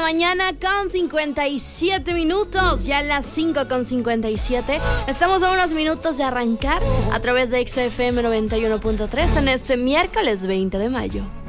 mañana con 57 minutos, ya las 5 con 57. Estamos a unos minutos de arrancar a través de XFM 91.3 en este miércoles 20 de mayo.